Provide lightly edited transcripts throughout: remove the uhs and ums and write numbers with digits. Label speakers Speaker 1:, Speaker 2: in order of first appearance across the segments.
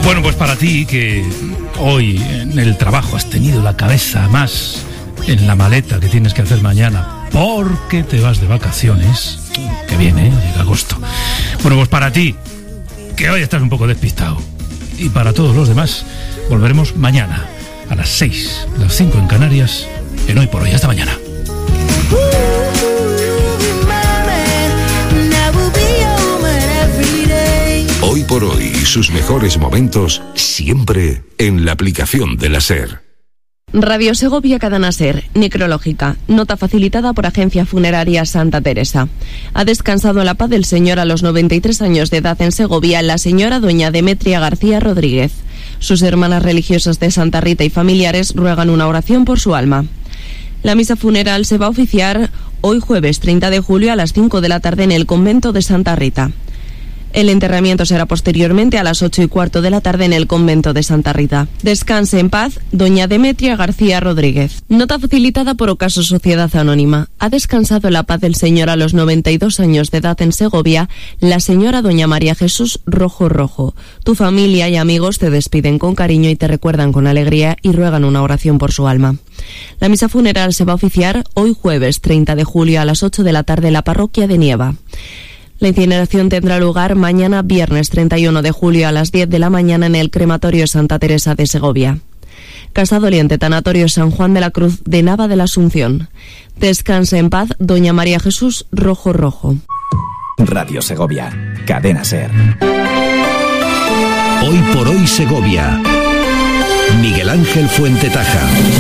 Speaker 1: Bueno, pues para ti que hoy en el trabajo has tenido la cabeza más en la maleta que tienes que hacer mañana porque te vas de vacaciones, que viene, llega agosto. Bueno, pues para ti que hoy estás un poco despistado, y para todos los demás, volveremos mañana a las 6, las 5 en Canarias, en Hoy por Hoy. Hasta mañana.
Speaker 2: Hoy por Hoy, sus mejores momentos, siempre en la aplicación de la SER.
Speaker 3: Radio Segovia Cadena SER, necrológica, nota facilitada por Agencia Funeraria Santa Teresa. Ha descansado en la paz del Señor a los 93 años de edad en Segovia la señora doña Demetria García Rodríguez. Sus hermanas religiosas de Santa Rita y familiares ruegan una oración por su alma. La misa funeral se va a oficiar hoy jueves 30 de julio a las 5 de la tarde en el convento de Santa Rita. El enterramiento será posteriormente a las 8:15 de la tarde en el convento de Santa Rita. Descanse en paz, doña Demetria García Rodríguez. Nota facilitada por Ocaso Sociedad Anónima. Ha descansado en la paz del Señor a los 92 años de edad en Segovia la señora doña María Jesús Rojo Rojo. Tu familia y amigos te despiden con cariño y te recuerdan con alegría y ruegan una oración por su alma. La misa funeral se va a oficiar hoy jueves 30 de julio a las 8 de la tarde en la parroquia de Nieva. La incineración tendrá lugar mañana viernes 31 de julio a las 10 de la mañana en el crematorio Santa Teresa de Segovia. Casa Doliente, Tanatorio San Juan de la Cruz de Nava de la Asunción. Descanse en paz, doña María Jesús Rojo Rojo.
Speaker 4: Radio Segovia, Cadena SER.
Speaker 2: Hoy por Hoy Segovia. Miguel Ángel Fuentetaja.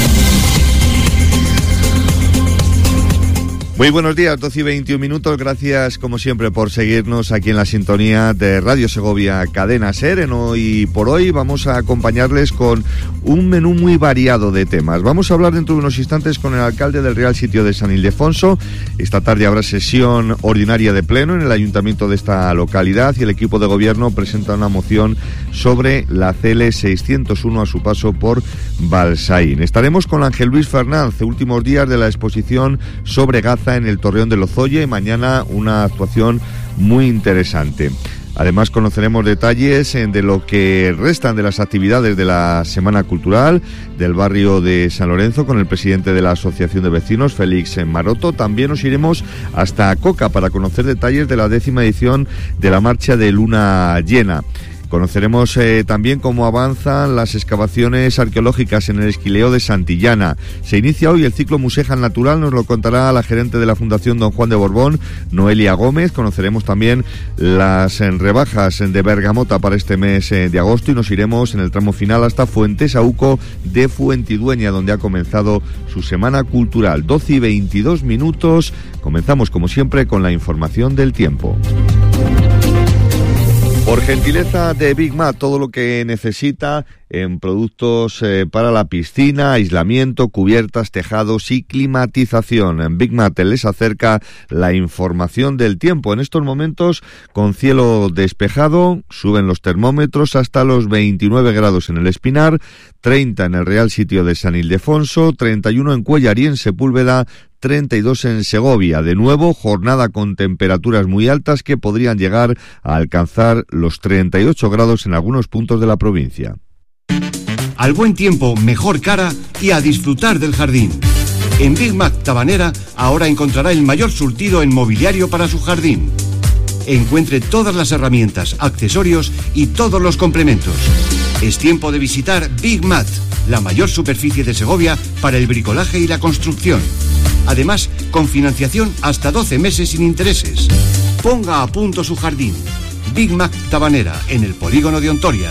Speaker 5: Muy buenos días, 12:21. Gracias, como siempre, por seguirnos aquí en la sintonía de Radio Segovia Cadena SER. En Hoy por Hoy vamos a acompañarles con un menú muy variado de temas. Vamos a hablar dentro de unos instantes con el alcalde del Real Sitio de San Ildefonso. Esta tarde habrá sesión ordinaria de pleno en el ayuntamiento de esta localidad y el equipo de gobierno presenta una moción sobre la CL 601 a su paso por Balsaín. Estaremos con Ángel Luis Fernández, últimos días de la exposición sobre Gaza en el Torreón de Lozoya, y mañana una actuación muy interesante. Además conoceremos detalles de lo que restan de las actividades de la Semana Cultural del barrio de San Lorenzo con el presidente de la Asociación de Vecinos, Félix Maroto. También nos iremos hasta Coca para conocer detalles de la 10ª edición de la Marcha de Luna Llena. Conoceremos también cómo avanzan las excavaciones arqueológicas en el Esquileo de Santillana. Se inicia hoy el ciclo Museja Natural, nos lo contará la gerente de la Fundación Don Juan de Borbón, Noelia Gómez. Conoceremos también las rebajas de bergamota para este mes de agosto y nos iremos en el tramo final hasta Fuentesauco de Fuentidueña, donde ha comenzado su Semana Cultural. 12:22. Comenzamos, como siempre, con la información del tiempo. Por gentileza de Big Mat, todo lo que necesita en productos para la piscina, aislamiento, cubiertas, tejados y climatización. En Big Mat les acerca la información del tiempo. En estos momentos, con cielo despejado, suben los termómetros hasta los 29 grados en el Espinar, 30 en el Real Sitio de San Ildefonso, 31 en Cuéllar y en Sepúlveda, 32 en Segovia. De nuevo, jornada con temperaturas muy altas que podrían llegar a alcanzar los 38 grados en algunos puntos de la provincia.
Speaker 6: Al buen tiempo, mejor cara y a disfrutar del jardín. En Big Mac Tabanera ahora encontrará el mayor surtido en mobiliario para su jardín. Encuentre todas las herramientas, accesorios y todos los complementos. Es tiempo de visitar Big Mat, la mayor superficie de Segovia para el bricolaje y la construcción. Además, con financiación hasta 12 meses sin intereses. Ponga a punto su jardín. Big Mac Tabanera, en el polígono de Ontoria.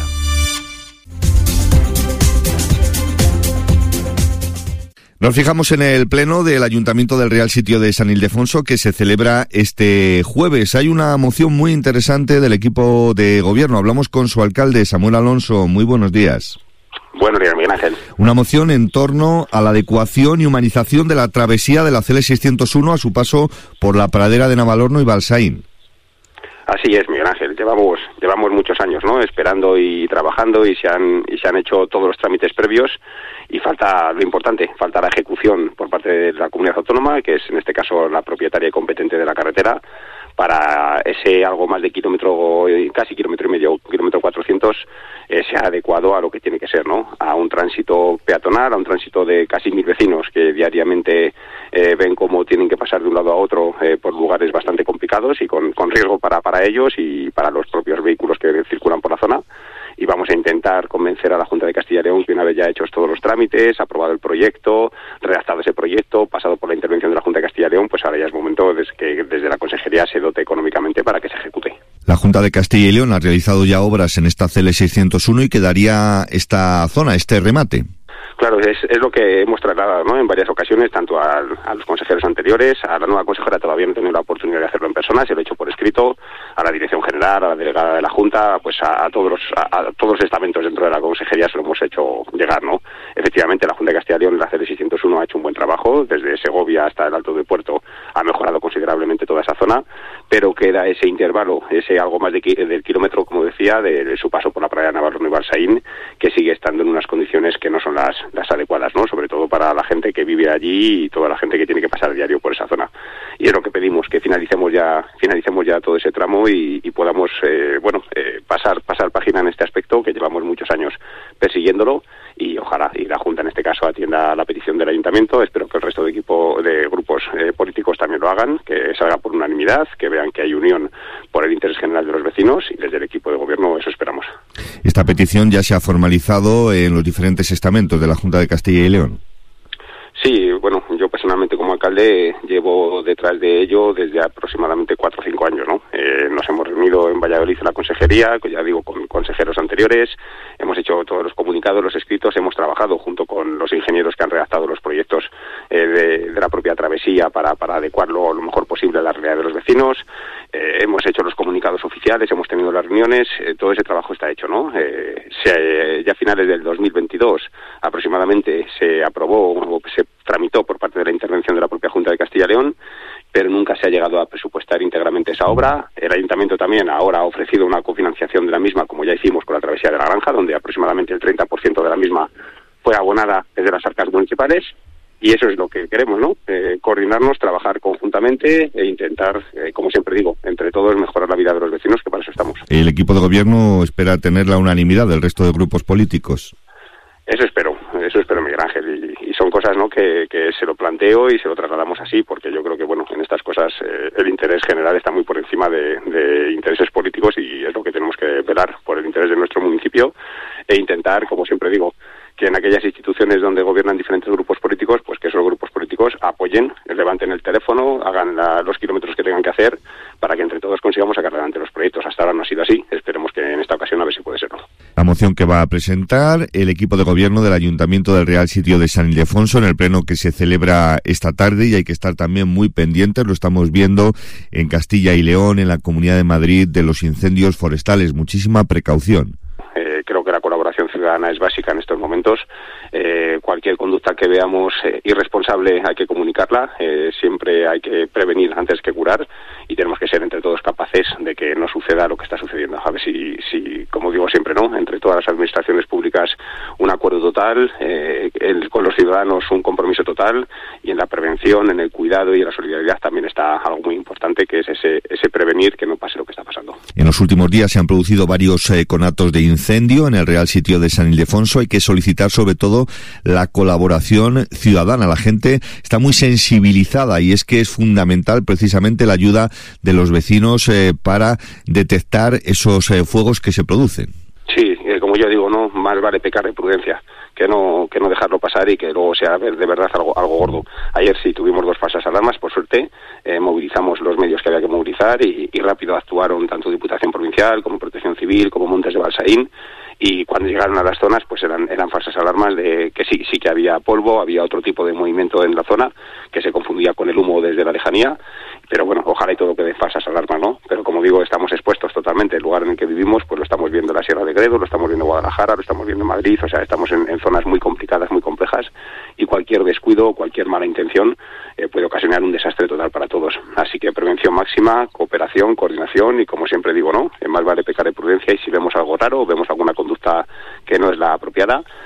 Speaker 5: Nos fijamos en el pleno del Ayuntamiento del Real Sitio de San Ildefonso que se celebra este jueves. Hay una moción muy interesante del equipo de gobierno. Hablamos con su alcalde, Samuel Alonso. Muy buenos días.
Speaker 7: Buenos días, Miguel Ángel.
Speaker 5: Una moción en torno a la adecuación y humanización de la travesía de la CL 601 a su paso por la pradera de Navalorno y Balsaín.
Speaker 7: Así es, Miguel Ángel. Llevamos muchos años, ¿no?, esperando y trabajando y se han hecho todos los trámites previos y falta lo importante, falta la ejecución por parte de la comunidad autónoma, que es en este caso la propietaria y competente de la carretera, para ese algo más de kilómetro, casi kilómetro y medio, kilómetro 400, sea adecuado a lo que tiene que ser, ¿no? A un tránsito peatonal, a un tránsito de casi 1000 vecinos que diariamente ven cómo tienen que pasar de un lado a otro por lugares bastante complicados y con riesgo para ellos y para los propios vehículos que circulan por la zona. Y vamos a intentar convencer a la Junta de Castilla y León que una vez ya hechos todos los trámites, aprobado el proyecto, redactado ese proyecto, pasado por la intervención de la Junta de Castilla y León, pues ahora ya es momento de que desde la Consejería se dote económicamente para que se ejecute.
Speaker 5: La Junta de Castilla y León ha realizado ya obras en esta CL 601 y quedaría esta zona, este remate.
Speaker 7: Claro, es lo que hemos trasladado, ¿no? En varias ocasiones, tanto a los consejeros anteriores, a la nueva consejera todavía no he tenido la oportunidad de hacerlo en persona, se lo he hecho por escrito, a la dirección general, a la delegada de la Junta, pues a todos los estamentos dentro de la consejería se lo hemos hecho llegar, ¿no? Efectivamente, la Junta de Castilla y León en la CL 601 ha hecho un buen trabajo, desde Segovia hasta el Alto de Puerto ha mejorado considerablemente toda esa zona, pero queda ese intervalo, ese algo más del kilómetro, como decía, de su paso por la playa de Navarro y Balsaín, que sigue estando en unas condiciones que no son las adecuadas, ¿no? Sobre todo para la gente que vive allí y toda la gente que tiene que pasar diario por esa zona. Y es lo que pedimos, que finalicemos ya todo ese tramo y podamos pasar página en este aspecto, que llevamos muchos años persiguiéndolo, y ojalá y la Junta en este caso atienda la petición del Ayuntamiento. Espero que el resto de grupos políticos también lo hagan, que salga por unanimidad, que vean que hay unión por el interés general de los vecinos, y desde el equipo de gobierno eso esperamos.
Speaker 5: Esta petición ya se ha formalizado en los diferentes estamentos de la Junta de Castilla y León.
Speaker 7: Sí, bueno, yo personalmente como alcalde llevo detrás de ello desde aproximadamente 4 o 5 años, ¿no? Nos hemos reunido en Valladolid en la consejería, que ya digo, con consejeros anteriores, hemos hecho todos los comunicados, los escritos, hemos trabajado junto con los ingenieros que han redactado los proyectos de la propia travesía para adecuarlo lo mejor posible a la realidad de los vecinos, hemos hecho los comunicados oficiales, hemos tenido las reuniones, todo ese trabajo está hecho, ¿no? Ya a finales del 2022 aproximadamente se aprobó, se tramitó por parte de la intervención de la propia Junta de Castilla y León, pero nunca se ha llegado a presupuestar íntegramente esa obra. El Ayuntamiento también ahora ha ofrecido una cofinanciación de la misma, como ya hicimos con la travesía de la Granja, donde aproximadamente el 30% de la misma fue abonada desde las arcas municipales, y eso es lo que queremos, ¿no? Coordinarnos, trabajar conjuntamente e intentar, como siempre digo, entre todos mejorar la vida de los vecinos, que para eso estamos.
Speaker 5: El equipo de gobierno espera tener la unanimidad del resto de grupos políticos.
Speaker 7: Eso espero, Miguel Ángel, y son cosas, ¿no?, que se lo planteo y se lo trasladamos así, porque yo creo que, bueno, en estas cosas el interés general está muy por encima de intereses políticos, y es lo que tenemos que velar por el interés de nuestro municipio e intentar, como siempre digo, que en aquellas instituciones donde gobiernan diferentes grupos políticos, pues que esos grupos políticos apoyen, levanten el teléfono, hagan los kilómetros que tengan que hacer para que entre todos consigamos sacar adelante los proyectos. Hasta ahora no ha sido así, esperemos que en esta ocasión a ver si puede serlo.
Speaker 5: La moción que va a presentar el equipo de gobierno del Ayuntamiento del Real Sitio de San Ildefonso en el pleno que se celebra esta tarde, y hay que estar también muy pendientes, lo estamos viendo en Castilla y León, en la Comunidad de Madrid, de los incendios forestales. Muchísima precaución.
Speaker 7: Creo que la colaboración ciudadana es básica en estos momentos. Cualquier conducta que veamos irresponsable hay que comunicarla. Siempre hay que prevenir antes que curar, y tenemos que ser entre todos capaces de que no suceda lo que está sucediendo. A ver si como digo siempre, ¿no?, entre todas las administraciones públicas un acuerdo total, con los ciudadanos un compromiso total, y en la prevención, en el cuidado y en la solidaridad también está algo muy importante, que es ese prevenir que no pase lo que está pasando.
Speaker 5: En los últimos días se han producido varios conatos de incendio en el Real Sitio de San Ildefonso. Hay que solicitar sobre todo la colaboración ciudadana. La gente está muy sensibilizada, y es que es fundamental precisamente la ayuda de los vecinos para detectar esos fuegos que se producen.
Speaker 7: Sí, como yo digo, no más vale pecar de prudencia que no dejarlo pasar y que luego sea de verdad algo gordo. Ayer sí tuvimos 2 falsas alarmas, por suerte, movilizamos los medios que había que movilizar y rápido actuaron tanto Diputación Provincial como Protección Civil como Montes de Balsaín, y cuando llegaron a las zonas pues eran falsas alarmas de que sí que había polvo, había otro tipo de movimiento en la zona que se confundía con el humo desde la lejanía, pero bueno, ojalá y todo quede falsas alarmas, ¿no? Pero como digo, estamos expuestos totalmente. El lugar en el que vivimos pues lo estamos viendo en la Sierra de Gredos, lo estamos viendo en Guadalajara, lo estamos viendo en Madrid, o sea, estamos en zonas muy complicadas, muy complejas, y cualquier descuido, cualquier mala intención puede ocasionar un desastre total para todos. Así que prevención máxima, cooperación, coordinación, y como siempre digo, ¿no?, más vale pecar de prudencia, y si vemos algo raro o vemos alguna conducta que no es la apropiada,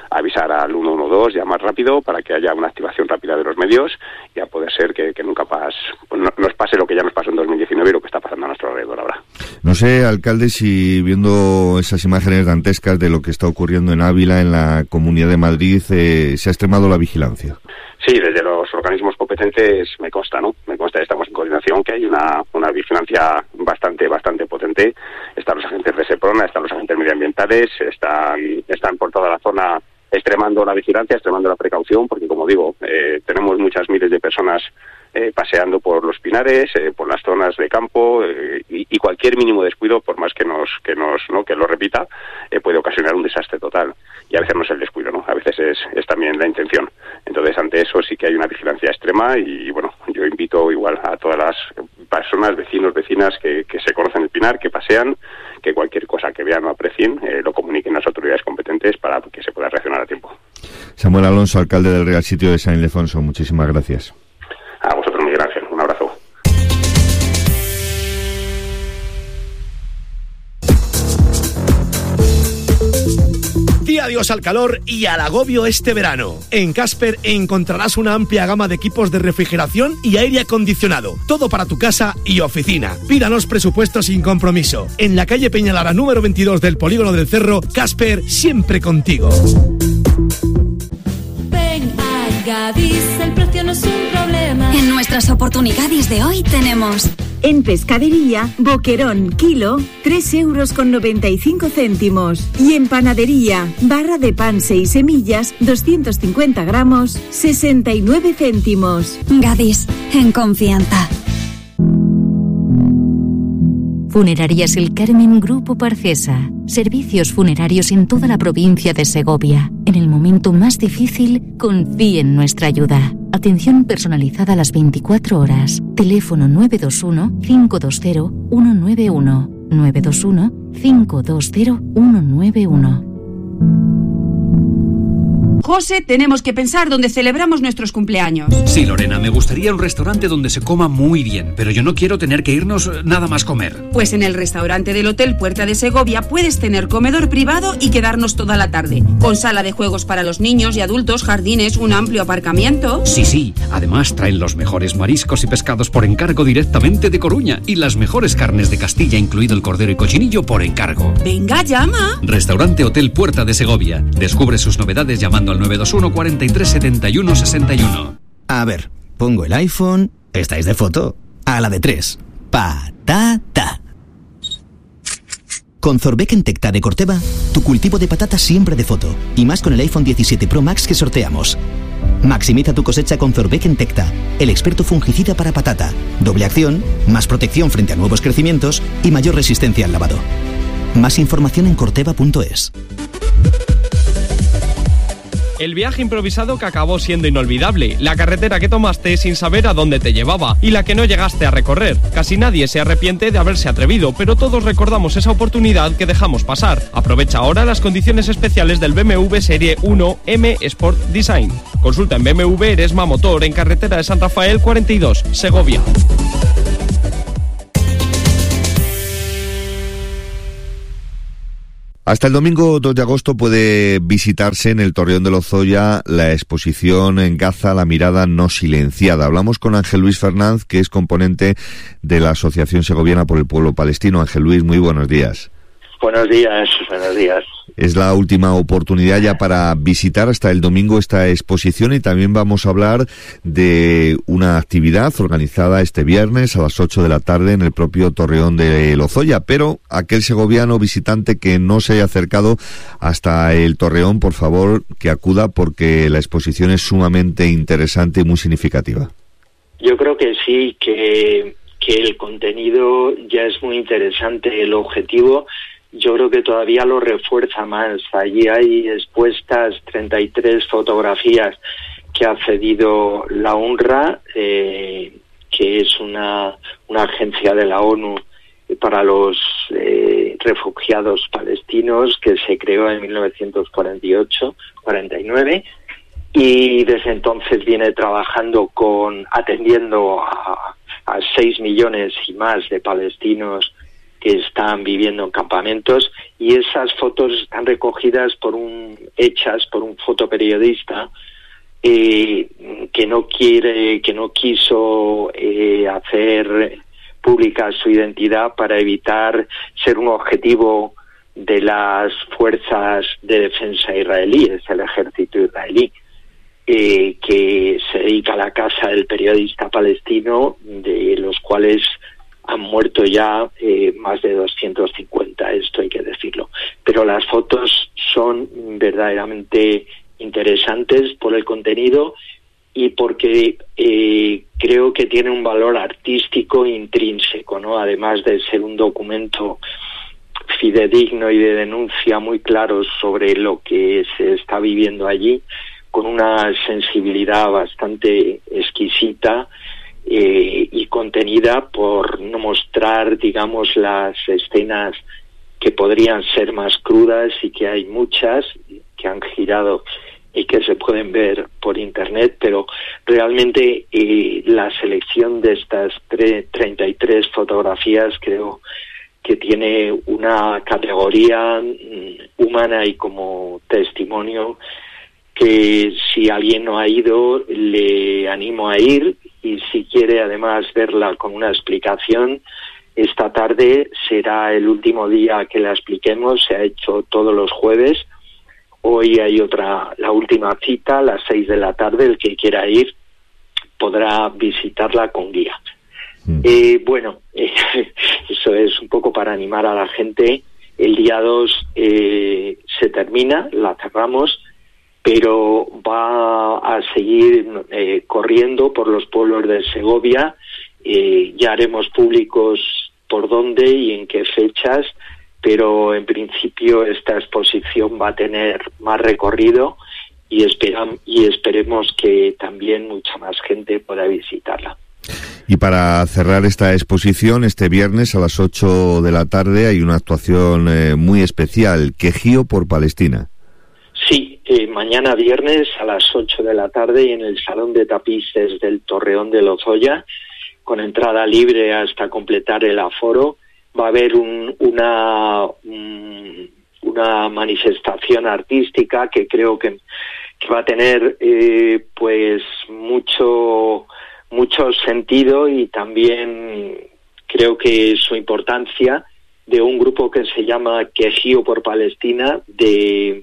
Speaker 7: avisar al 112, llamar rápido para que haya una activación rápida de los medios y a poder ser que nunca nos pase lo que ya nos pasó en 2019 y lo que está pasando a nuestro alrededor ahora.
Speaker 5: No sé, alcalde, si viendo esas imágenes dantescas de lo que está ocurriendo en Ávila, en la Comunidad de Madrid, se ha extremado la vigilancia.
Speaker 7: Sí, desde los organismos competentes me consta, estamos en coordinación, que hay una vigilancia bastante potente. Están los agentes de SEPRONA, están los agentes medioambientales, están por toda la zona extremando la vigilancia, extremando la precaución, porque como digo, tenemos muchas miles de personas paseando por los pinares, por las zonas de campo, y cualquier mínimo descuido, por más que lo repita, puede ocasionar un desastre total. Y a veces no es el descuido, ¿no? A veces es también la intención. Entonces, ante eso sí que hay una vigilancia extrema y, bueno, yo invito igual a todas las personas, vecinos, vecinas que se conocen el pinar, que pasean, que cualquier cosa que vean o aprecien, lo comuniquen a las autoridades competentes para que se pueda reaccionar a tiempo.
Speaker 5: Samuel Alonso, alcalde del Real Sitio de San Ildefonso, muchísimas gracias.
Speaker 7: A vosotros, Miguel Ángel. Un abrazo.
Speaker 8: Di adiós al calor y al agobio este verano. En Casper encontrarás una amplia gama de equipos de refrigeración y aire acondicionado. Todo para tu casa y oficina. Pídanos presupuestos sin compromiso. En la calle Peñalara número 22 del Polígono del Cerro, Casper, siempre contigo.
Speaker 9: Ven a Gadis, el precio no es un problema.
Speaker 10: En nuestras oportunidades de hoy tenemos...
Speaker 11: En pescadería, boquerón, kilo, 3,95 €. Y en panadería, barra de pan 6 semillas, 250 gramos, 69 céntimos.
Speaker 10: Gadis, en confianza.
Speaker 12: Funerarias El Carmen Grupo Parcesa. Servicios funerarios en toda la provincia de Segovia. En el momento más difícil, confíe en nuestra ayuda. Atención personalizada a las 24 horas. Teléfono 921-520-191. 921-520-191.
Speaker 13: José, tenemos que pensar dónde celebramos nuestros cumpleaños.
Speaker 14: Sí, Lorena, me gustaría un restaurante donde se coma muy bien, pero yo no quiero tener que irnos nada más comer.
Speaker 13: Pues en el restaurante del Hotel Puerta de Segovia puedes tener comedor privado y quedarnos toda la tarde, con sala de juegos para los niños y adultos, jardines, un amplio aparcamiento.
Speaker 14: Sí, además traen los mejores mariscos y pescados por encargo directamente de Coruña y las mejores carnes de Castilla, incluido el cordero y cochinillo, por encargo.
Speaker 13: Venga, llama.
Speaker 14: Restaurante Hotel Puerta de Segovia. Descubre sus novedades llamando al 921 43 71 61.
Speaker 15: A ver, pongo el iPhone. ¿Estáis de foto? A la de 3. Patata. Con Zorbeck Entecta de Corteva, tu cultivo de patata siempre de foto. Y más con el iPhone 17 Pro Max que sorteamos. Maximiza tu cosecha con Zorbeck Entecta, el experto fungicida para patata. Doble acción, más protección frente a nuevos crecimientos y mayor resistencia al lavado. Más información en corteva.es.
Speaker 16: El viaje improvisado que acabó siendo inolvidable, la carretera que tomaste sin saber a dónde te llevaba y la que no llegaste a recorrer. Casi nadie se arrepiente de haberse atrevido, pero todos recordamos esa oportunidad que dejamos pasar. Aprovecha ahora las condiciones especiales del BMW Serie 1 M Sport Design. Consulta en BMW Eresma Motor en carretera de San Rafael 42, Segovia.
Speaker 5: Hasta el domingo 2 de agosto puede visitarse en el Torreón de Lozoya la exposición en Gaza, la mirada no silenciada. Hablamos con Ángel Luis Fernández, que es componente de la Asociación Segoviana por el Pueblo Palestino. Ángel Luis, muy buenos días.
Speaker 17: Buenos días, buenos días.
Speaker 5: Es la última oportunidad ya para visitar hasta el domingo esta exposición y también vamos a hablar de una actividad organizada este viernes a las 8 de la tarde en el propio Torreón de Lozoya. Pero aquel segoviano visitante que no se haya acercado hasta el Torreón, por favor, que acuda porque la exposición es sumamente interesante y muy significativa.
Speaker 17: Yo creo que sí, que el contenido ya es muy interesante. El objetivo, yo creo que todavía lo refuerza más. Allí hay expuestas 33 fotografías que ha cedido la UNRWA, que es una agencia de la ONU para los refugiados palestinos, que se creó en 1948-49, y desde entonces viene trabajando atendiendo a 6 millones y más de palestinos que están viviendo en campamentos, y esas fotos están recogidas hechas por un fotoperiodista que no quiso hacer pública su identidad para evitar ser un objetivo de las fuerzas de defensa israelíes, el ejército israelí, que se dedica a la caza del periodista palestino, de los cuales han muerto ya más de 250, esto hay que decirlo. Pero las fotos son verdaderamente interesantes por el contenido y porque creo que tiene un valor artístico intrínseco, ¿no? Además de ser un documento fidedigno y de denuncia muy claro sobre lo que se está viviendo allí, con una sensibilidad bastante exquisita y contenida, por no mostrar, digamos, las escenas que podrían ser más crudas, y que hay muchas que han girado y que se pueden ver por internet, pero realmente la selección de estas 33 fotografías creo que tiene una categoría humana y como testimonio que, si alguien no ha ido, le animo a ir, y si quiere además verla con una explicación, esta tarde será el último día que la expliquemos. Se ha hecho todos los jueves. Hoy hay la última cita a las 6 de la tarde. El que quiera ir podrá visitarla con guía. Bueno, eso es un poco para animar a la gente. El día 2 se termina, la cerramos, pero va a seguir corriendo por los pueblos de Segovia. Ya haremos públicos por dónde y en qué fechas, pero en principio esta exposición va a tener más recorrido y esperemos que también mucha más gente pueda visitarla.
Speaker 5: Y para cerrar esta exposición, este viernes a las 8 de la tarde hay una actuación muy especial, Quejío por Palestina.
Speaker 17: Sí, mañana viernes a las 8 de la tarde en el Salón de Tapices del Torreón de Lozoya, con entrada libre hasta completar el aforo. Va a haber una manifestación artística que creo que va a tener pues mucho sentido, y también creo que su importancia, de un grupo que se llama Quejío por Palestina, de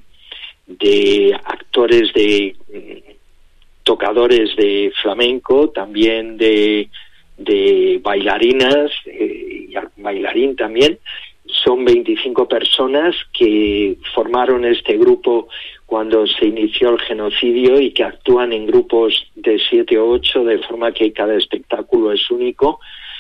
Speaker 17: actores, de tocadores de flamenco, también de bailarinas y bailarín también. Son 25 personas que formaron este grupo cuando se inició el genocidio y que actúan en grupos de 7 o 8, de forma que cada espectáculo es único,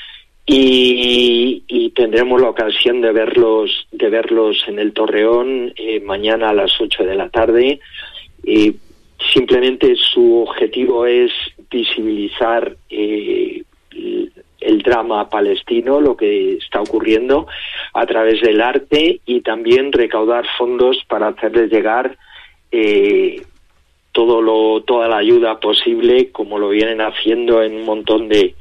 Speaker 17: y tendremos la ocasión de verlos en el Torreón mañana a las 8 de la tarde. Simplemente su objetivo es visibilizar el drama palestino, lo que está ocurriendo a través del arte, y también recaudar fondos para hacerles llegar toda la ayuda posible, como lo vienen haciendo en un montón de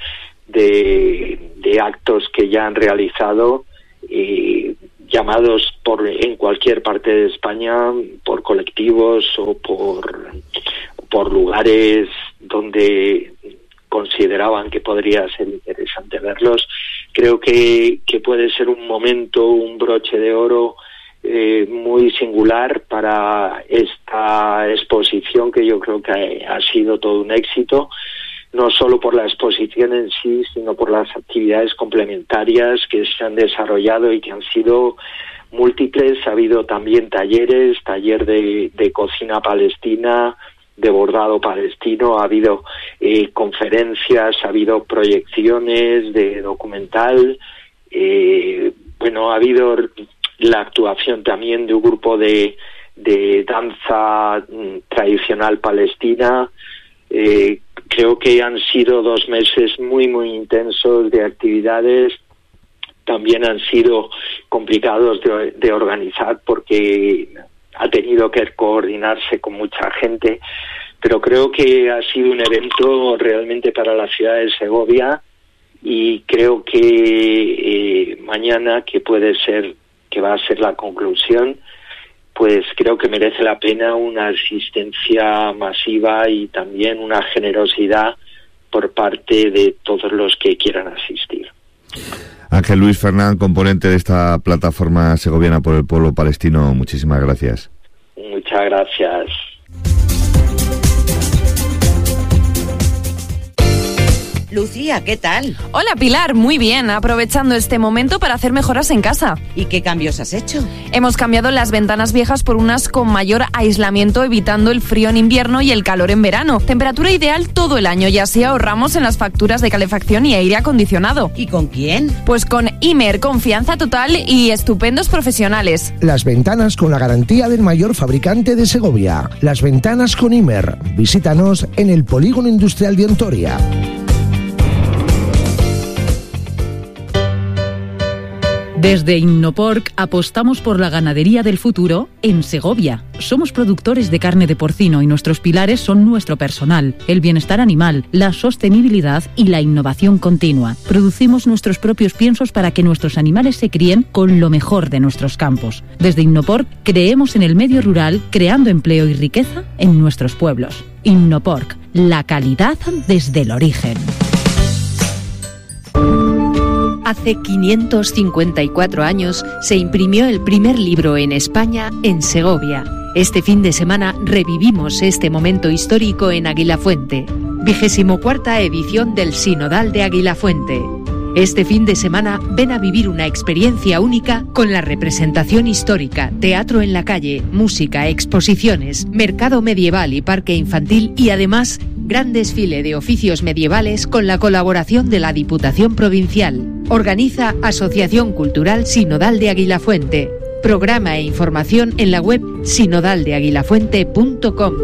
Speaker 17: actos que ya han realizado, llamados en cualquier parte de España por colectivos o por lugares donde consideraban que podría ser interesante verlos. Creo que puede ser un momento, un broche de oro muy singular para esta exposición, que yo creo que ha sido todo un éxito, no solo por la exposición en sí, sino por las actividades complementarias que se han desarrollado y que han sido múltiples. Ha habido también taller de cocina palestina, de bordado palestino, ha habido conferencias, ha habido proyecciones de documental, ha habido la actuación también de un grupo de danza tradicional palestina. Creo que han sido 2 meses muy, muy intensos de actividades. También han sido complicados de organizar, porque ha tenido que coordinarse con mucha gente, pero creo que ha sido un evento realmente para la ciudad de Segovia y creo que mañana, que va a ser la conclusión, pues creo que merece la pena una asistencia masiva y también una generosidad por parte de todos los que quieran asistir.
Speaker 5: Ángel Luis Fernán, componente de esta plataforma segoviana por el pueblo palestino, muchísimas gracias.
Speaker 17: Muchas gracias.
Speaker 18: Lucía, ¿qué tal?
Speaker 3: Hola Pilar, muy bien, aprovechando este momento para hacer mejoras en casa.
Speaker 18: ¿Y qué cambios has hecho?
Speaker 3: Hemos cambiado las ventanas viejas por unas con mayor aislamiento, evitando el frío en invierno y el calor en verano. Temperatura ideal todo el año y así ahorramos en las facturas de calefacción y aire acondicionado.
Speaker 18: ¿Y con quién?
Speaker 3: Pues con Imer, confianza total y estupendos profesionales.
Speaker 19: Las ventanas con la garantía del mayor fabricante de Segovia. Las ventanas con Imer. Visítanos en el Polígono Industrial de Ontoria.
Speaker 20: Desde Innoporc apostamos por la ganadería del futuro en Segovia. Somos productores de carne de porcino y nuestros pilares son nuestro personal, el bienestar animal, la sostenibilidad y la innovación continua. Producimos nuestros propios piensos para que nuestros animales se críen con lo mejor de nuestros campos. Desde Innoporc creemos en el medio rural, creando empleo y riqueza en nuestros pueblos. Innoporc, la calidad desde el origen.
Speaker 21: Hace 554 años se imprimió el primer libro en España, en Segovia. Este fin de semana revivimos este momento histórico en Aguilafuente. 24ª edición del Sinodal de Aguilafuente. Este fin de semana ven a vivir una experiencia única con la representación histórica, teatro en la calle, música, exposiciones, mercado medieval y parque infantil y además gran desfile de oficios medievales con la colaboración de la Diputación Provincial. Organiza Asociación Cultural Sinodal de Aguilafuente. Programa e información en la web sinodaldeaguilafuente.com.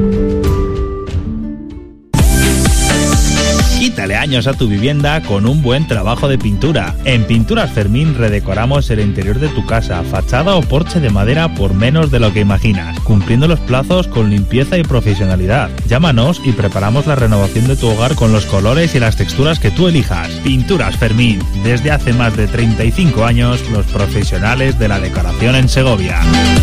Speaker 22: Quítale años a tu vivienda con un buen trabajo de pintura. En Pinturas Fermín redecoramos el interior de tu casa, fachada o porche de madera por menos de lo que imaginas, cumpliendo los plazos con limpieza y profesionalidad. Llámanos y preparamos la renovación de tu hogar con los colores y las texturas que tú elijas. Pinturas Fermín, desde hace más de 35 años, los profesionales de la decoración en Segovia.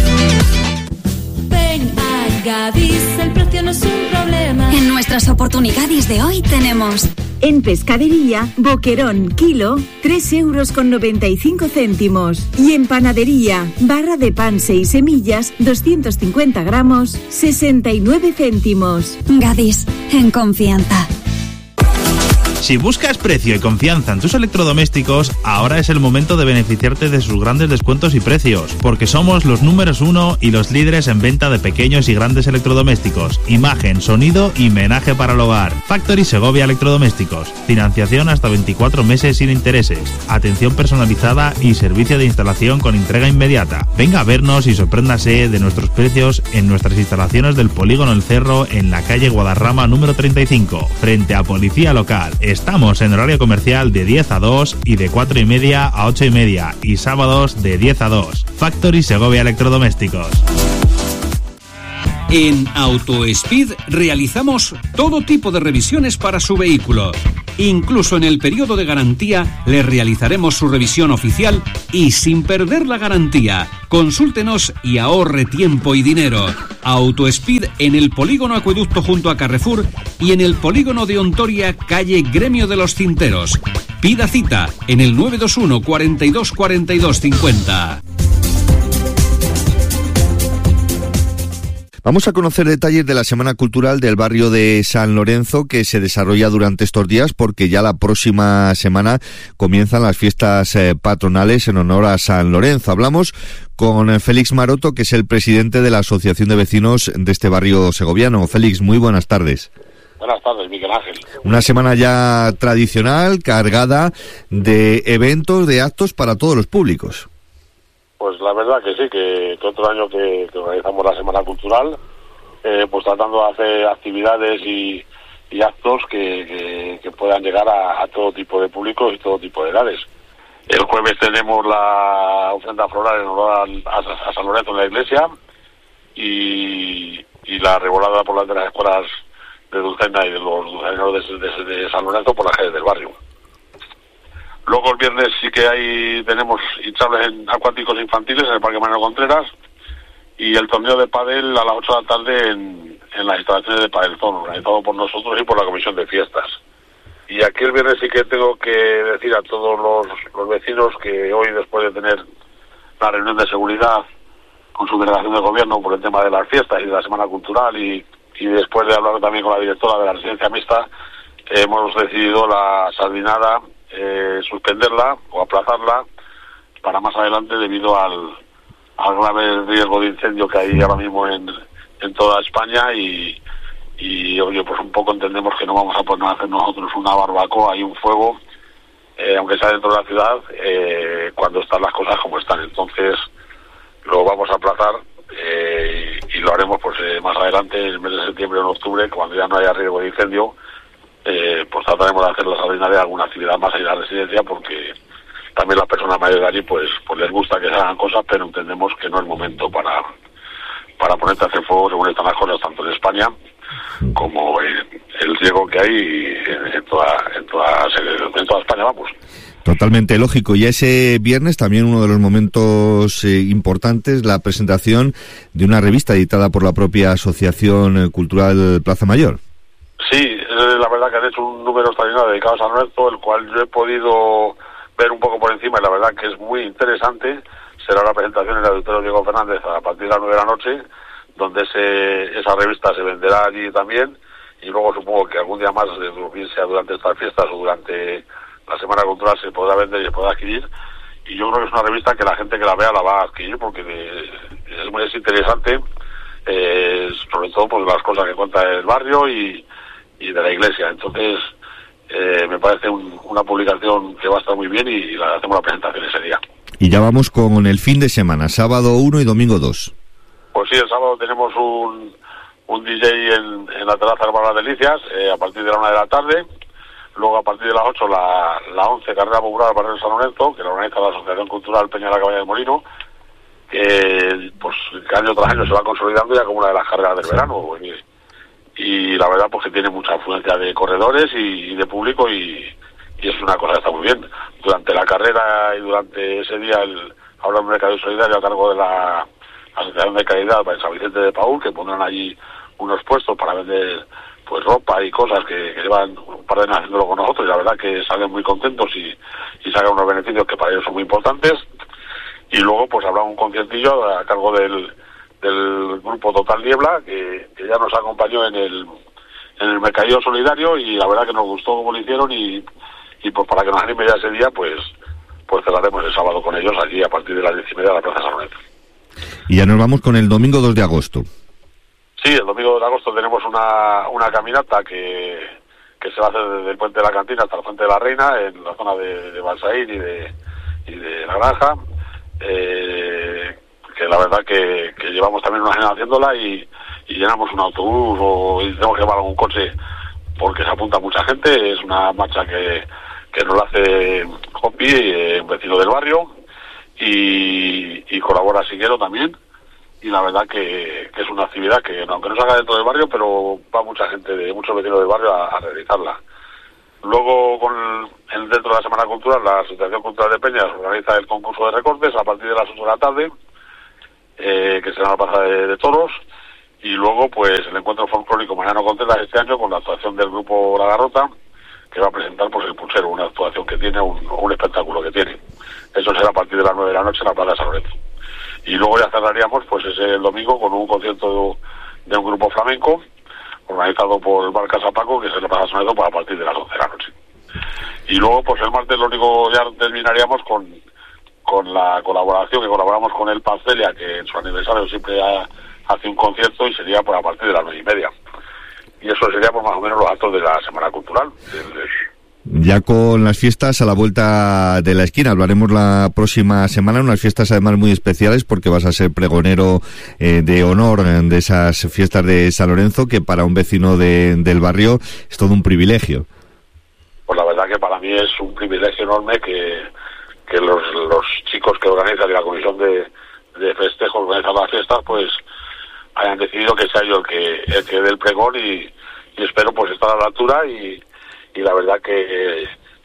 Speaker 9: Ven a Gadis, el precio no es un problema.
Speaker 10: En nuestras oportunidades de hoy tenemos...
Speaker 11: En pescadería, boquerón, kilo, 3,95 €. Y en panadería, barra de pan 6 semillas, 250 gramos, 69 céntimos.
Speaker 10: Gadis, en confianza.
Speaker 22: Si buscas precio y confianza en tus electrodomésticos, ahora es el momento de beneficiarte de sus grandes descuentos y precios, porque somos los números 1 y los líderes en venta de pequeños y grandes electrodomésticos, imagen, sonido y menaje para el hogar. Factory Segovia Electrodomésticos, financiación hasta 24 meses sin intereses, atención personalizada y servicio de instalación con entrega inmediata. Venga a vernos y sorpréndase de nuestros precios en nuestras instalaciones del Polígono El Cerro en la calle Guadarrama número 35, frente a Policía Local. Estamos en horario comercial de 10 a 2 y de 4:30 a 8:30 y sábados de 10 a 2. Factory Segovia Electrodomésticos.
Speaker 14: En AutoSpeed realizamos todo tipo de revisiones para su vehículo. Incluso en el periodo de garantía le realizaremos su revisión oficial y sin perder la garantía. Consúltenos y ahorre tiempo y dinero. AutoSpeed en el Polígono Acueducto junto a Carrefour y en el Polígono de Ontoria, calle Gremio de los Cinteros. Pida cita en el 921 42 42 50.
Speaker 5: Vamos a conocer detalles de la Semana Cultural del barrio de San Lorenzo que se desarrolla durante estos días, porque ya la próxima semana comienzan las fiestas patronales en honor a San Lorenzo. Hablamos con Félix Maroto, que es el presidente de la Asociación de Vecinos de este barrio segoviano. Félix, muy buenas tardes.
Speaker 23: Buenas tardes, Miguel Ángel.
Speaker 5: Una semana ya tradicional, cargada de eventos, de actos para todos los públicos.
Speaker 23: Pues la verdad que sí, que todo el año que organizamos la Semana Cultural, pues tratando de hacer actividades y actos que puedan llegar a todo tipo de públicos y todo tipo de edades. El jueves tenemos la ofrenda floral en honor a San Lorenzo en la iglesia y la revolada por las de las escuelas de Dulcena y de los dulceneros de San Lorenzo por las calles del barrio. Luego el viernes sí que tenemos hinchables acuáticos infantiles en el Parque Mariano Contreras, y el torneo de pádel a las 8 de la tarde en las instalaciones de Padel Zone, organizado por nosotros y por la Comisión de Fiestas. Y aquí el viernes sí que tengo que decir a todos los vecinos que hoy, después de tener la reunión de seguridad con su delegación de gobierno por el tema de las fiestas y de la Semana Cultural, y después de hablar también con la directora de la residencia mixta, hemos decidido la sardinada suspenderla o aplazarla para más adelante, debido al grave riesgo de incendio que hay ahora mismo en toda España, y oye, pues un poco entendemos que no vamos a poder hacer nosotros una barbacoa y un fuego, aunque sea dentro de la ciudad, cuando están las cosas como están. Entonces lo vamos a aplazar, y lo haremos pues más adelante, en el mes de septiembre o en octubre, cuando ya no haya riesgo de incendio. Pues trataremos de hacer la sardinaria alguna actividad más allá de la residencia, porque también las personas mayores de allí pues les gusta que se hagan cosas, pero entendemos que no es momento para ponerte a hacer fuego según están las cosas, tanto en España como el riesgo que hay en toda España, vamos.
Speaker 5: Totalmente lógico. Y ese viernes también uno de los momentos importantes, la presentación de una revista editada por la propia Asociación Cultural Plaza Mayor.
Speaker 23: Sí, la verdad que han hecho un número extraordinario dedicado a San Lorenzo, el cual yo he podido ver un poco por encima, y la verdad que es muy interesante. Será la presentación en el Auditorio Diego Fernández a partir de las 9 de la noche, donde esa revista se venderá allí también, y luego supongo que algún día más, bien sea durante estas fiestas o durante la Semana Cultural, se podrá vender y se podrá adquirir. Y yo creo que es una revista que la gente que la vea la va a adquirir, porque es interesante, sobre todo por las cosas que cuenta el barrio y de la iglesia. Entonces me parece una publicación que va a estar muy bien, y la hacemos la presentación ese día.
Speaker 5: Y ya vamos con el fin de semana, sábado 1 y domingo 2.
Speaker 23: Pues sí, el sábado tenemos un DJ en la terraza del Bar Las Delicias, a partir de la 1 de la tarde. Luego, a partir de las 8, la 11 carrera popular al barrio de San Lorenzo, que la organiza la Asociación Cultural Peña de la Cabaña del Molino, que pues año tras año se va consolidando ya como una de las carreras del verano. Y la verdad, pues que tiene mucha afluencia de corredores y de público, y es una cosa que está muy bien. Durante la carrera y durante ese día habrá un mercado solidario a cargo de la Asociación de Caridad para San Vicente de Paúl, que pondrán allí unos puestos para vender pues ropa y cosas que llevan un par de años haciéndolo con nosotros, y la verdad que salen muy contentos y sacan unos beneficios que para ellos son muy importantes. Y luego pues habrá un conciertillo a cargo del grupo Total Niebla, que ya nos acompañó en el mercadillo solidario, y la verdad que nos gustó cómo lo hicieron, y pues para que nos anime ya ese día, pues cerraremos el sábado con ellos allí a partir de las 10:30 de la Plaza San Lorenzo.
Speaker 5: Y ya nos vamos con el domingo 2 de agosto.
Speaker 23: Sí, el domingo 2 de agosto tenemos una caminata que se va a hacer desde el Puente de la Cantina hasta el Fuente de la Reina, en la zona de Balsaín y de La Granja, que la verdad que llevamos también una semana haciéndola, y llenamos un autobús y tenemos que llevar algún coche porque se apunta mucha gente. Es una marcha que nos la hace Hopi, un vecino del barrio, y colabora Siguero también. Y la verdad que es una actividad que, aunque no se haga dentro del barrio, pero va mucha gente, muchos vecinos del barrio a realizarla. Luego, dentro de la Semana Cultural, la Asociación Cultural de Peñas organiza el concurso de recortes a partir de las 8 de la tarde, que será la plaza de toros. Y luego, pues, el encuentro folclórico Mariano Contreras este año, con la actuación del grupo La Garrota, que va a presentar pues el Puchero, una actuación que tiene, un espectáculo que tiene. Eso será a partir de las 9 de la noche en la Plaza de San Lorenzo. Y luego ya cerraríamos pues ese domingo con un concierto de un grupo flamenco organizado por el Bar Casa Paco, que se le pasa a San Lorenzo a partir de las 11 de la noche. Y luego pues el martes lo único, ya terminaríamos con la colaboración, que colaboramos con el Pazdelia, que en su aniversario siempre hace un concierto, y sería pues a partir de las 9:30. Y eso sería pues más o menos los actos de la Semana Cultural.
Speaker 5: Ya con las fiestas a la vuelta de la esquina, hablaremos la próxima semana, unas fiestas además muy especiales, porque vas a ser pregonero de honor de esas fiestas de San Lorenzo, que para un vecino del barrio es todo un privilegio.
Speaker 23: Pues la verdad que para mí es un privilegio enorme que los chicos que organizan, la comisión de festejos, organizan las fiestas, pues hayan decidido que sea yo el que dé el pregón, y espero pues estar a la altura, y la verdad que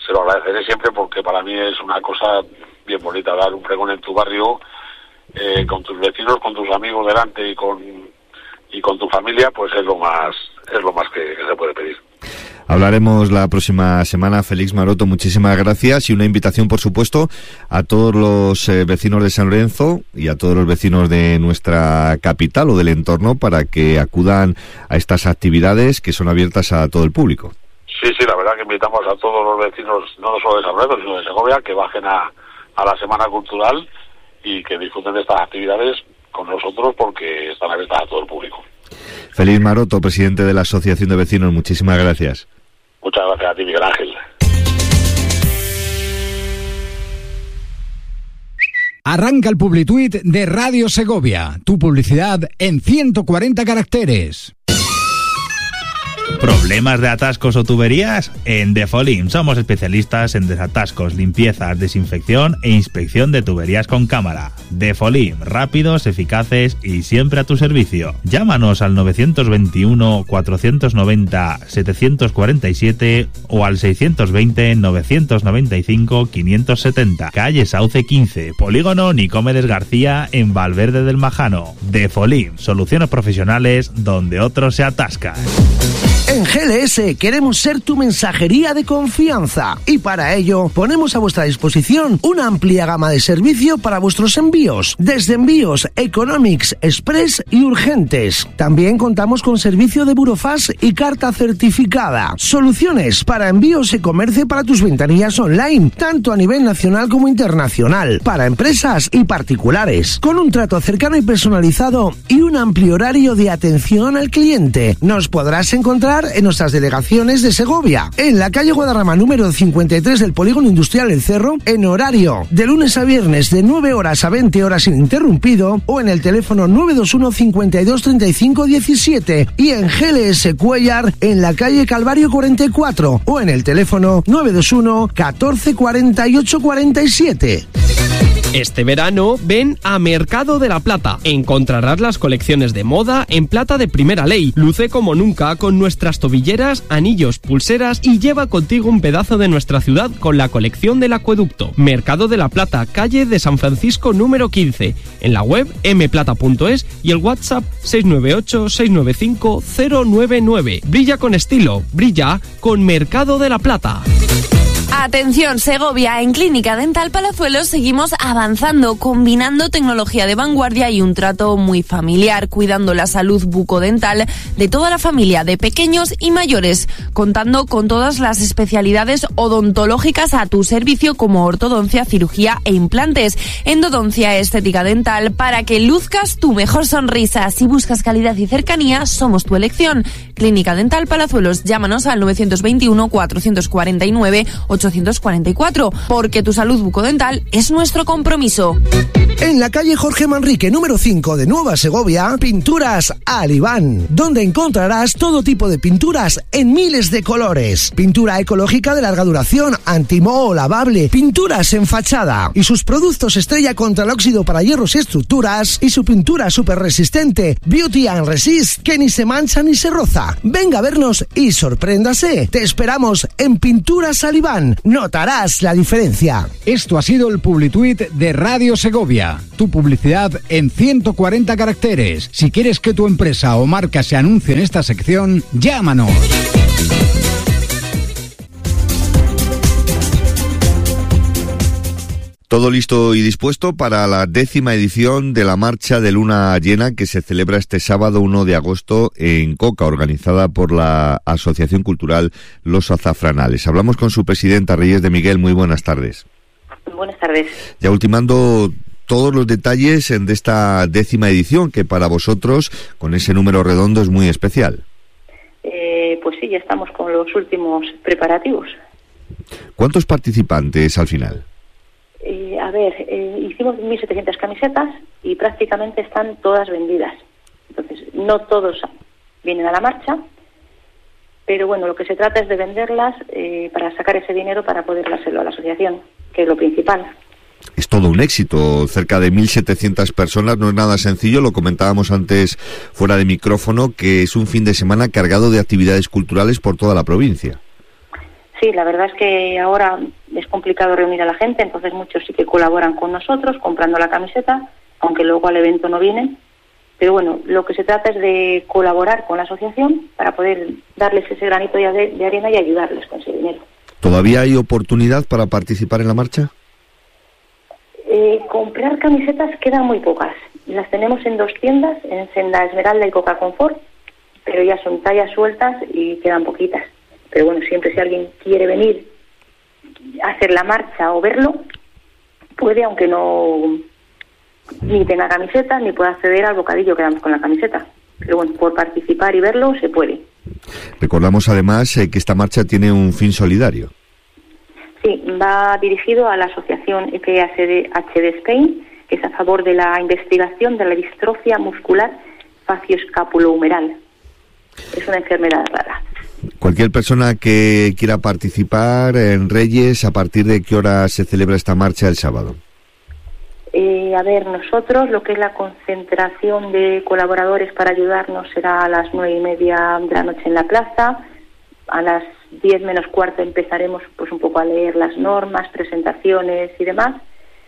Speaker 23: se lo agradeceré siempre, porque para mí es una cosa bien bonita dar un pregón en tu barrio, con tus vecinos, con tus amigos delante y con tu familia, pues es lo más que se puede pedir.
Speaker 5: Hablaremos la próxima semana. Félix Maroto, muchísimas gracias, y una invitación, por supuesto, a todos los vecinos de San Lorenzo y a todos los vecinos de nuestra capital o del entorno para que acudan a estas actividades que son abiertas a todo el público.
Speaker 23: Sí, la verdad que invitamos a todos los vecinos, no solo de San Lorenzo, sino de Segovia, que bajen a la Semana Cultural y que disfruten de estas actividades con nosotros, porque están abiertas a todo el público.
Speaker 5: Félix Maroto, presidente de la Asociación de Vecinos, muchísimas gracias.
Speaker 23: Muchas gracias a ti, Miguel Ángel.
Speaker 1: Arranca el Publituit de Radio Segovia. Tu publicidad en 140 caracteres.
Speaker 22: ¿Problemas de atascos o tuberías? En Defolim somos especialistas en desatascos, limpiezas, desinfección e inspección de tuberías con cámara. Defolim, rápidos, eficaces y siempre a tu servicio. Llámanos al 921 490 747 o al 620 995 570. Calle Sauce 15, Polígono Nicomedes García, en Valverde del Majano. Defolim, soluciones profesionales donde otros se atascan.
Speaker 19: En GLS queremos ser tu mensajería de confianza y para ello ponemos a vuestra disposición una amplia gama de servicio para vuestros envíos, desde envíos Economics, Express y urgentes. También contamos con servicio de burofax y carta certificada. Soluciones para envíos e comercio para tus ventanillas online, tanto a nivel nacional como internacional, para empresas y particulares, con un trato cercano y personalizado y un amplio horario de atención al cliente. Nos podrás encontrar en nuestras delegaciones de Segovia, en la calle Guadarrama número 53 del Polígono Industrial El Cerro, en horario de lunes a viernes de 9 horas a 20 horas ininterrumpido, o en el teléfono 921 52 35 17, y en GLS Cuellar en la calle Calvario 44, o en el teléfono 921 14 48 47.
Speaker 16: Este verano ven a Mercado de la Plata. Encontrarás las colecciones de moda en plata de primera ley. Luce como nunca con nuestras tobilleras, anillos, pulseras y lleva contigo un pedazo de nuestra ciudad con la colección del acueducto. Mercado de la Plata, calle de San Francisco número 15. En la web mplata.es y el WhatsApp 698-695-099. Brilla con estilo, brilla con Mercado de la Plata.
Speaker 3: Atención Segovia, en Clínica Dental Palazuelos seguimos avanzando, combinando tecnología de vanguardia y un trato muy familiar, cuidando la salud bucodental de toda la familia, de pequeños y mayores, contando con todas las especialidades odontológicas a tu servicio, como ortodoncia, cirugía e implantes, endodoncia, estética dental, para que luzcas tu mejor sonrisa. Si buscas calidad y cercanía, somos tu elección. Clínica Dental Palazuelos, llámanos al 921 449 844, porque tu salud bucodental es nuestro compromiso.
Speaker 19: En la calle Jorge Manrique número 5 de Nueva Segovia, Pinturas Alibán, donde encontrarás todo tipo de pinturas en miles de colores. Pintura ecológica de larga duración, antimoho, lavable, pinturas en fachada y sus productos estrella contra el óxido para hierros y estructuras, y su pintura súper resistente Beauty and Resist, que ni se mancha ni se roza. Venga a vernos y sorpréndase. Te esperamos en Pinturas Alibán. Notarás la diferencia.
Speaker 1: Esto ha sido el Publituit de Radio Segovia. Tu publicidad en 140 caracteres. Si quieres que tu empresa o marca se anuncie en esta sección, llámanos.
Speaker 5: Todo listo y dispuesto para la 10ª edición de la Marcha de Luna Llena, que se celebra este sábado 1 de agosto en Coca, organizada por la Asociación Cultural Los Azafranales. Hablamos con su presidenta, Reyes de Miguel. Muy buenas tardes.
Speaker 2: Buenas tardes.
Speaker 5: Ya ultimando todos los detalles de esta 10ª edición, que para vosotros, con ese número redondo, es muy especial.
Speaker 2: Pues sí, ya estamos con los últimos preparativos.
Speaker 5: ¿Cuántos participantes al final?
Speaker 2: Hicimos 1.700 camisetas y prácticamente están todas vendidas. Entonces, no todos vienen a la marcha, pero bueno, lo que se trata es de venderlas para sacar ese dinero para poder dárselo a la asociación, que es lo principal.
Speaker 5: Es todo un éxito, cerca de 1.700 personas, no es nada sencillo, lo comentábamos antes fuera de micrófono, que es un fin de semana cargado de actividades culturales por toda la provincia.
Speaker 2: Sí, la verdad es que ahora es complicado reunir a la gente, entonces muchos sí que colaboran con nosotros comprando la camiseta, aunque luego al evento no vienen. Pero bueno, lo que se trata es de colaborar con la asociación para poder darles ese granito de arena y ayudarles con ese dinero.
Speaker 5: ¿Todavía hay oportunidad para participar en la marcha?
Speaker 2: Comprar camisetas quedan muy pocas. Las tenemos en 2 tiendas, en Senda Esmeralda y Coca Confort, pero ya son tallas sueltas y quedan poquitas. Pero bueno, siempre si alguien quiere venir a hacer la marcha o verlo, puede, aunque no ni tenga camiseta, ni pueda acceder al bocadillo que damos con la camiseta. Pero bueno, por participar y verlo se puede.
Speaker 5: Recordamos además que esta marcha tiene un fin solidario.
Speaker 2: Sí, va dirigido a la asociación FHD Spain, que es a favor de la investigación de la distrofia muscular facioscapulohumeral. Es una enfermedad rara.
Speaker 5: Cualquier persona que quiera participar en Reyes, ¿a partir de qué hora se celebra esta marcha el sábado?
Speaker 2: A ver, nosotros lo que es la concentración de colaboradores para ayudarnos será a las 9:30 de la noche en la plaza. A las 10 menos cuarto empezaremos pues un poco a leer las normas, presentaciones y demás.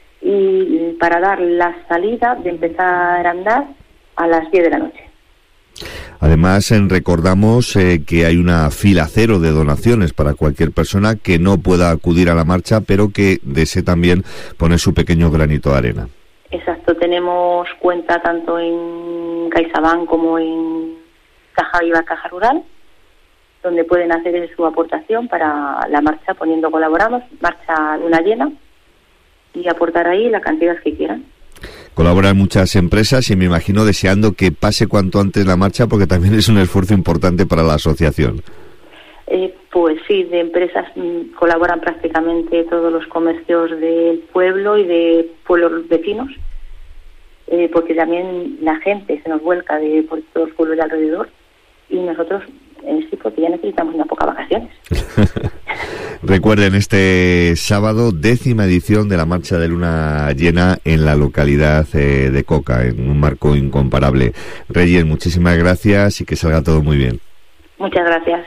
Speaker 2: Y para dar la salida de empezar a andar a las 10 de la noche.
Speaker 5: Además, recordamos que hay una fila cero de donaciones para cualquier persona que no pueda acudir a la marcha, pero que desee también poner su pequeño granito de arena.
Speaker 2: Exacto, tenemos cuenta tanto en CaixaBank como en Caja Viva, Caja Rural, donde pueden hacer su aportación para la marcha poniendo colaboramos, marcha luna llena, y aportar ahí la cantidad que quieran.
Speaker 5: Colaboran muchas empresas y me imagino deseando que pase cuanto antes la marcha, porque también es un esfuerzo importante para la asociación.
Speaker 2: Pues sí, de empresas colaboran prácticamente todos los comercios del pueblo y de pueblos vecinos, porque también la gente se nos vuelca por todos los pueblos de alrededor y nosotros sí, porque ya necesitamos unas pocas vacaciones.
Speaker 5: Recuerden, este sábado, 10ª edición de la Marcha de Luna Llena en la localidad de Coca, en un marco incomparable. Reyes, muchísimas gracias y que salga todo muy bien.
Speaker 2: Muchas gracias.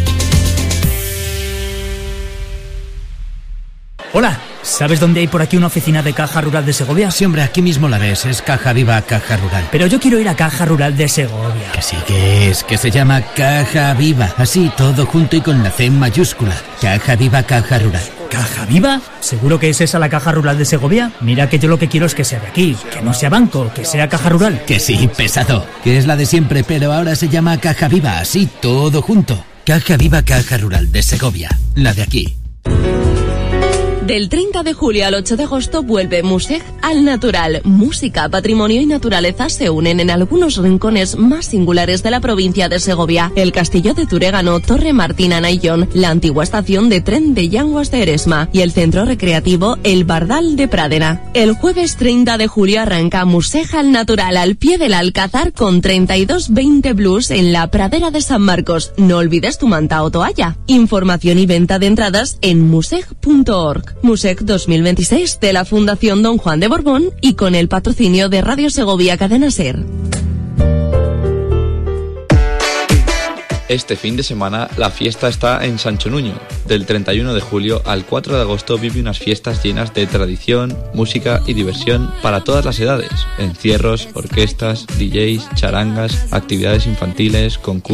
Speaker 4: Hola, ¿sabes dónde hay por aquí una oficina de Caja Rural de Segovia?
Speaker 6: Sí, hombre, aquí mismo la ves, es Caja Viva, Caja Rural.
Speaker 4: Pero yo quiero ir a Caja Rural de Segovia.
Speaker 6: Que sí que es, que se llama Caja Viva, así todo junto y con la C mayúscula. Caja Viva, Caja Rural.
Speaker 4: ¿Caja Viva? ¿Seguro que es esa la Caja Rural de Segovia? Mira que yo lo que quiero es que sea de aquí, que no sea banco, que sea Caja Rural.
Speaker 6: Que sí, pesado, que es la de siempre, pero ahora se llama Caja Viva, así todo junto. Caja Viva, Caja Rural de Segovia, la de aquí.
Speaker 3: Del 30 de julio al 8 de agosto vuelve Museg al Natural. Música, patrimonio y naturaleza se unen en algunos rincones más singulares de la provincia de Segovia. El Castillo de Turégano, Torre Martín Anaillón, la antigua estación de tren de Llanguas de Eresma y el centro recreativo El Bardal de Pradera. El jueves 30 de julio arranca Museg al Natural al pie del Alcázar con 3220 Blues en la Pradera de San Marcos. No olvides tu manta o toalla. Información y venta de entradas en museg.org. Museg 2026 de la Fundación Don Juan de Borbón y con el patrocinio de Radio Segovia Cadena SER.
Speaker 7: Este fin de semana la fiesta está en Sancho Nuño. Del 31 de julio al 4 de agosto vive unas fiestas llenas de tradición, música y diversión para todas las edades. Encierros, orquestas, DJs, charangas, actividades infantiles, concursos.